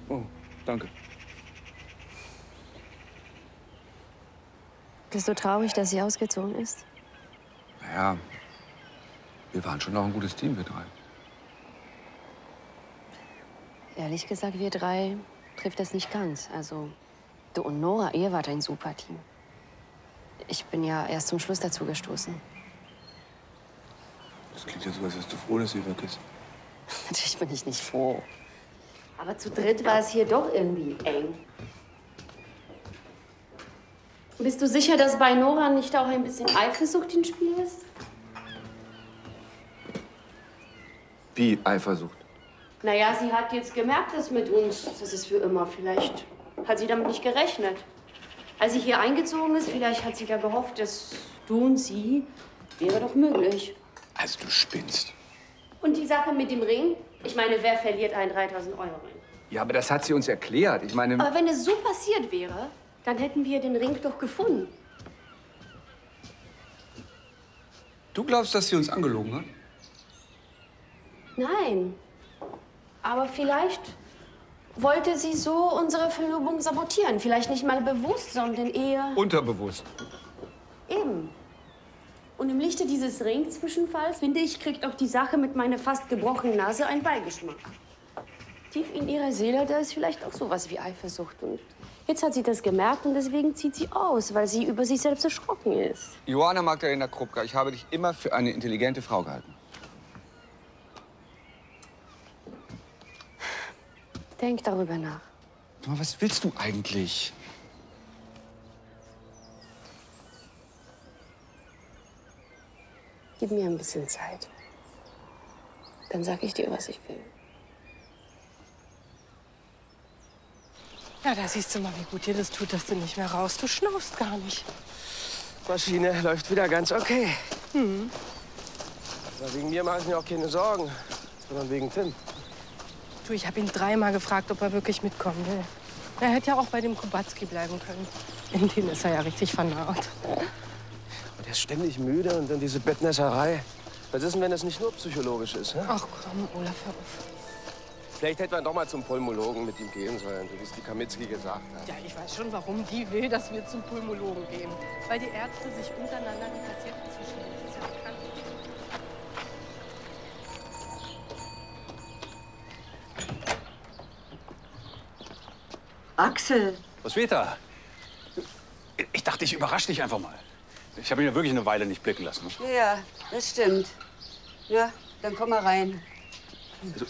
Oh, danke. Bist du traurig, dass sie ausgezogen ist? Naja, wir waren schon noch ein gutes Team, wir drei. Ehrlich gesagt, wir drei trifft das nicht ganz. Also, du und Nora, ihr wart ein super Team. Ich bin ja erst zum Schluss dazu gestoßen. Das klingt ja so, als wärst du froh, dass sie weg ist. Natürlich bin ich nicht froh. Aber zu dritt war es hier doch irgendwie eng. Bist du sicher, dass bei Nora nicht auch ein bisschen Eifersucht im Spiel ist? Wie Eifersucht? Naja, sie hat jetzt gemerkt, dass mit uns, das ist für immer. Vielleicht hat sie damit nicht gerechnet. Als sie hier eingezogen ist, vielleicht hat sie da gehofft, dass du und sie wäre doch möglich. Also du spinnst. Und die Sache mit dem Ring? Ich meine, wer verliert einen 3.000-Euro-Ring? Ja, aber das hat sie uns erklärt. Ich meine... Aber wenn es so passiert wäre, dann hätten wir den Ring doch gefunden. Du glaubst, dass sie uns angelogen hat? Nein. Aber vielleicht wollte sie so unsere Verlobung sabotieren. Vielleicht nicht mal bewusst, sondern eher... Unterbewusst. Eben. Und im Lichte dieses Ring-Zwischenfalls, finde ich, kriegt auch die Sache mit meiner fast gebrochenen Nase einen Beigeschmack. Tief in ihrer Seele, da ist vielleicht auch sowas wie Eifersucht. Und jetzt hat sie das gemerkt und deswegen zieht sie aus, weil sie über sich selbst erschrocken ist. Johanna Magdalena Krupka, ich habe dich immer für eine intelligente Frau gehalten. Denk darüber nach. Aber was willst du eigentlich? Gib mir ein bisschen Zeit. Dann sag ich dir, was ich will. Ja, da siehst du mal, wie gut dir das tut, dass du nicht mehr raus. Du schnaufst gar nicht. Maschine läuft wieder ganz okay. Hm. Aber wegen mir mache ich mir auch keine Sorgen, sondern wegen Tim. Du, ich habe ihn dreimal gefragt, ob er wirklich mitkommen will. Er hätte ja auch bei dem Kubacki bleiben können. In den ist er ja richtig vernarrt. Und er ist ständig müde und dann diese Bettnässerei. Was ist denn, wenn das nicht nur psychologisch ist? Hä? Ach komm, Olaf, hör auf. Vielleicht hätte man doch mal zum Pulmologen mit ihm gehen sollen, so wie es die Kaminski gesagt hat. Ja, ich weiß schon, warum die will, dass wir zum Pulmologen gehen. Weil die Ärzte sich untereinander die Patienten zuschieben. Das ist ja bekannt. Axel. Roswitha, ich dachte, ich überrasche dich einfach mal. Ich habe ihn ja wirklich eine Weile nicht blicken lassen. Ne? Ja, das stimmt. Ja, dann komm mal rein. Also,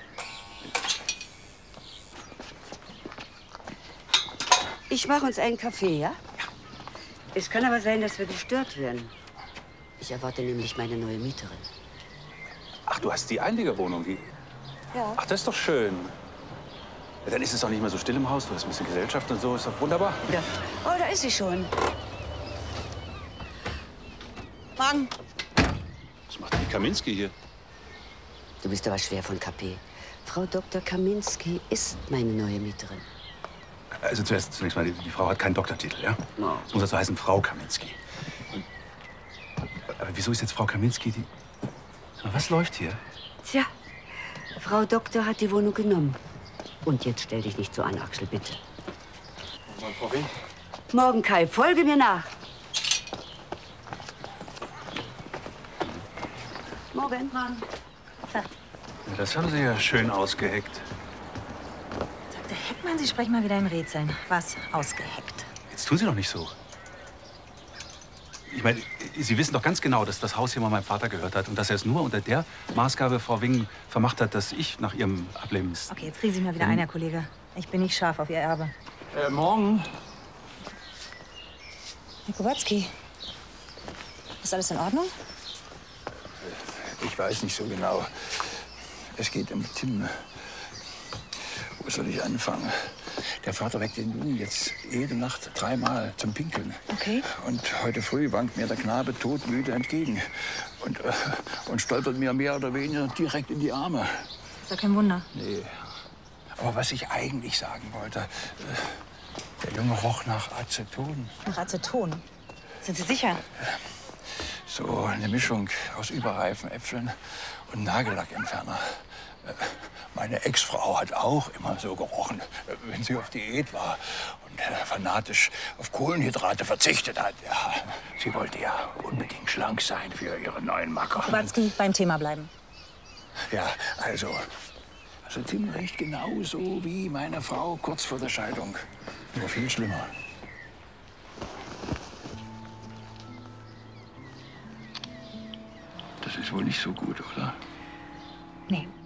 Ich mache uns einen Kaffee, ja? Es kann aber sein, dass wir gestört werden. Ich erwarte nämlich meine neue Mieterin. ach, du hast die Einliegerwohnung, die... Ja. Ach, das ist doch schön. Ja, dann ist es auch nicht mehr so still im Haus. Du hast ein bisschen Gesellschaft und so. Ist doch wunderbar. Ja. Oh, da ist sie schon. Mann. Was macht die Kaminski hier? Du bist aber schwer von KP. Frau Dr. Kaminski ist meine neue Mieterin. Also zunächst mal, die Frau hat keinen Doktortitel, ja? No. Es muss also heißen Frau Kaminski. Aber wieso ist jetzt Frau Kaminski die... Aber was läuft hier? Tja, Frau Doktor hat die Wohnung genommen. Und jetzt stell dich nicht so an, Axel, bitte. Morgen, Frau Wing. Morgen, Kai, folge mir nach. Morgen. Morgen. Ja, das haben Sie ja schön ausgeheckt. Dr. Heckmann, Sie sprechen mal wieder in Rätseln. Was ausgeheckt? Jetzt tun Sie doch nicht so. Ich meine, Sie wissen doch ganz genau, dass das Haus hier mal meinem Vater gehört hat und dass er es nur unter der Maßgabe Frau Wing vermacht hat, dass ich nach ihrem Ableben... Okay, jetzt kriegen Sie mal wieder ein, Herr Kollege. Ich bin nicht scharf auf Ihr Erbe. Morgen. Herr Kubacki, ist alles in Ordnung? Ich weiß nicht so genau. Es geht um Tim. Wo soll ich anfangen? Der Vater weckt den Jungen jetzt jede Nacht dreimal zum Pinkeln. Okay. Und heute früh wankt mir der Knabe todmüde entgegen. Und stolpert mir mehr oder weniger direkt in die Arme. Ist ja kein Wunder. Nee. Aber was ich eigentlich sagen wollte, der Junge roch nach Aceton. Nach Aceton? Sind Sie sicher? So eine Mischung aus überreifen Äpfeln und Nagellackentferner. Meine Ex-Frau hat auch immer so gerochen, wenn sie auf Diät war und fanatisch auf Kohlenhydrate verzichtet hat. Ja, sie wollte ja unbedingt schlank sein für ihren neuen Macker. Kubatski, beim Thema bleiben. Ja, also Tim riecht genauso wie meine Frau kurz vor der Scheidung. Nur viel schlimmer. Das ist wohl nicht so gut, oder? Nee.